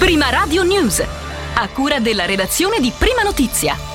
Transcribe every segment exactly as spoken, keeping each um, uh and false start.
Prima Radio News, a cura della redazione di Prima Notizia.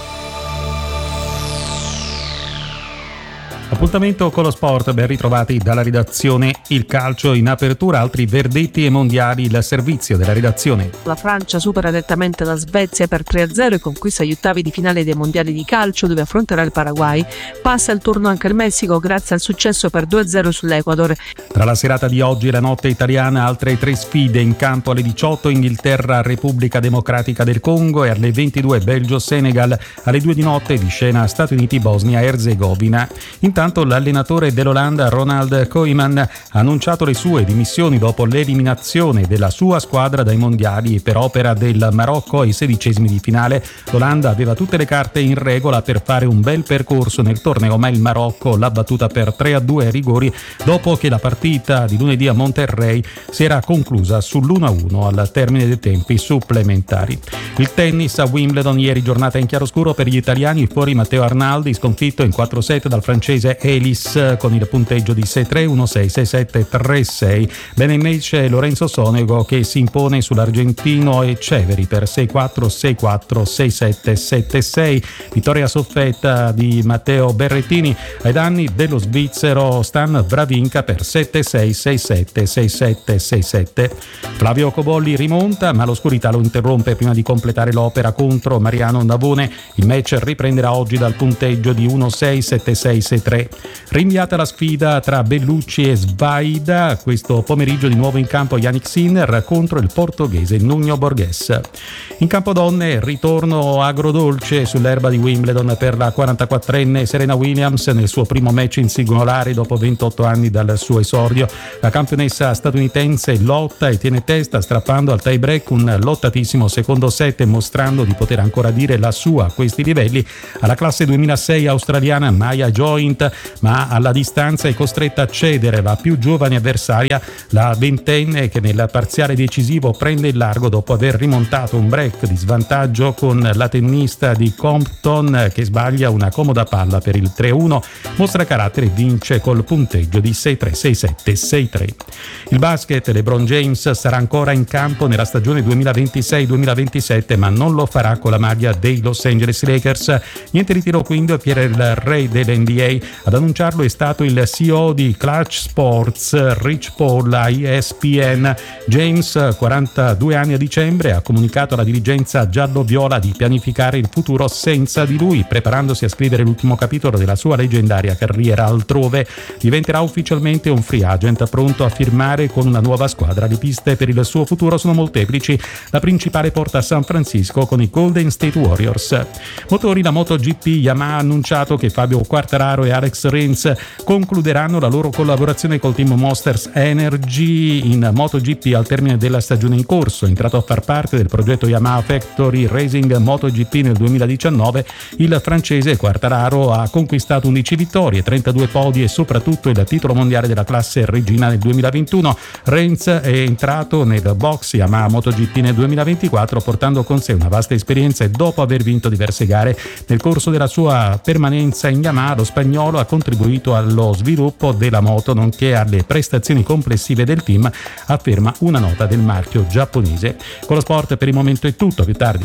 Appuntamento con lo sport, ben ritrovati dalla redazione. Il calcio in apertura, altri verdetti e mondiali, il servizio della redazione. La Francia supera nettamente la Svezia per tre a zero e conquista gli ottavi di finale dei mondiali di calcio, dove affronterà il Paraguay. Passa il turno anche il Messico grazie al successo per due a zero sull'Ecuador. Tra la serata di oggi e la notte italiana, altre tre sfide in campo: alle diciotto Inghilterra Repubblica Democratica del Congo e alle ventidue Belgio Senegal. Alle due di notte di scena Stati Uniti Bosnia Erzegovina. Intanto l'allenatore dell'Olanda Ronald Koeman ha annunciato le sue dimissioni dopo l'eliminazione della sua squadra dai mondiali per opera del Marocco ai sedicesimi di finale. L'Olanda aveva tutte le carte in regola per fare un bel percorso nel torneo, ma il Marocco l'ha battuta per tre a due ai rigori dopo che la partita di lunedì a Monterrey si era conclusa sull'uno a uno al termine dei tempi supplementari. Il tennis a Wimbledon, ieri giornata in chiaroscuro per gli italiani, fuori Matteo Arnaldi, sconfitto in quattro set dal francese Elis con il punteggio di sei tre, uno sei, sei sette, tre sei. Bene invece Lorenzo Sonego che si impone sull'argentino Etcheverry per sei quattro, sei quattro, sei sette, sette sei. Vittoria soffetta di Matteo Berrettini ai danni dello svizzero Stan Wawrinka per sette sei, sei sette, sei sette, sei sette. Flavio Cobolli rimonta, ma l'oscurità lo interrompe prima di completare l'opera contro Mariano Navone. Il match riprenderà oggi dal punteggio di uno sei, sette sei, sei tre. Rinviata la sfida tra Bellucci e Svaida, questo pomeriggio di nuovo in campo Yannick Sinner contro il portoghese Nuno Borges. In campo donne, ritorno agrodolce sull'erba di Wimbledon per la quarantaquattrenne Serena Williams nel suo primo match in singolare dopo ventotto anni dal suo esordio. La campionessa statunitense lotta e tiene testa strappando al tie break un lottatissimo secondo set, mostrando di poter ancora dire la sua a questi livelli alla classe duemilasei australiana Maya Joint, ma alla distanza è costretta a cedere la più giovane avversaria, la ventenne che nel parziale decisivo prende il largo dopo aver rimontato un break di svantaggio con la tennista di Compton che sbaglia una comoda palla per il tre a uno, mostra carattere e vince col punteggio di sei tre, sei sette, sei tre. Il basket, LeBron James sarà ancora in campo nella stagione duemilaventisei duemilaventisette, ma non lo farà con la maglia dei Los Angeles Lakers. Niente ritiro quindi per il re dell'N B A. Ad annunciarlo è stato il C E O di Clutch Sports, Rich Paul, a E S P N. James, quarantadue anni a dicembre, ha comunicato alla dirigenza giallo-viola di pianificare il futuro senza di lui, preparandosi a scrivere l'ultimo capitolo della sua leggendaria carriera altrove. Diventerà ufficialmente un free agent pronto a firmare con una nuova squadra. Le piste per il suo futuro sono molteplici. La principale porta a San Francisco con i Golden State Warriors. Motori, la MotoGP. Yamaha ha annunciato che Fabio Quartararo e Alex Rins concluderanno la loro collaborazione col team Monsters Energy in MotoGP al termine della stagione in corso. Entrato a far parte del progetto Yamaha Factory Racing MotoGP nel duemiladiciannove, il francese Quartararo ha conquistato undici vittorie, trentadue podi e soprattutto il titolo mondiale della classe regina nel duemilaventuno. Rins è entrato nel box Yamaha MotoGP nel duemilaventiquattro portando con sé una vasta esperienza e dopo aver vinto diverse gare. Nel corso della sua permanenza in Yamaha, lo spagnolo ha contribuito allo sviluppo della moto nonché alle prestazioni complessive del team, afferma una nota del marchio giapponese. Con lo sport per il momento è tutto, più tardi.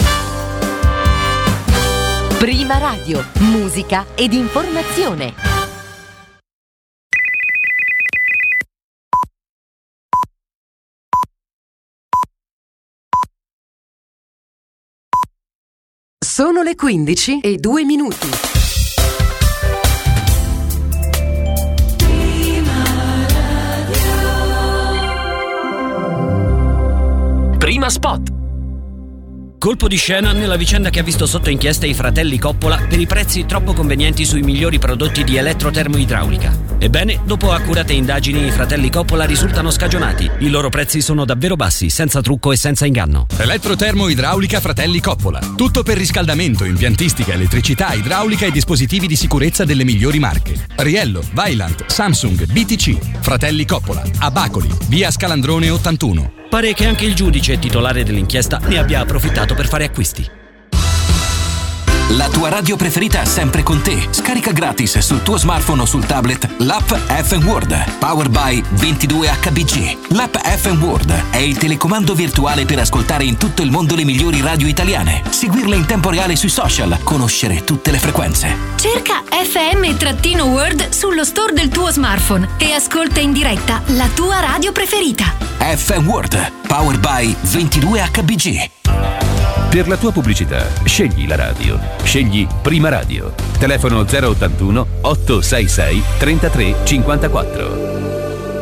Prima Radio, musica ed informazione. Sono le quindici e due minuti. Prima spot. Colpo di scena nella vicenda che ha visto sotto inchiesta i fratelli Coppola per i prezzi troppo convenienti sui migliori prodotti di elettrotermoidraulica. Ebbene, dopo accurate indagini, i fratelli Coppola risultano scagionati. I loro prezzi sono davvero bassi, senza trucco e senza inganno. Elettrotermoidraulica Fratelli Coppola. Tutto per riscaldamento, impiantistica, elettricità, idraulica e dispositivi di sicurezza delle migliori marche. Riello, Vaillant, Samsung, B T C. Fratelli Coppola. A Bacoli, via Scalandrone ottantuno. Pare che anche il giudice titolare dell'inchiesta ne abbia approfittato per fare acquisti. La tua radio preferita è sempre con te. Scarica gratis sul tuo smartphone o sul tablet l'app F M World, powered by ventidue H B G. L'app F M World è il telecomando virtuale per ascoltare in tutto il mondo le migliori radio italiane, seguirle in tempo reale sui social, conoscere tutte le frequenze. Cerca F M-World sullo store del tuo smartphone e ascolta in diretta la tua radio preferita. F M World, powered by ventidue H B G. Per la tua pubblicità, scegli la radio. Scegli Prima Radio. Telefono zero ottantuno otto sei sei trentatré cinquantaquattro.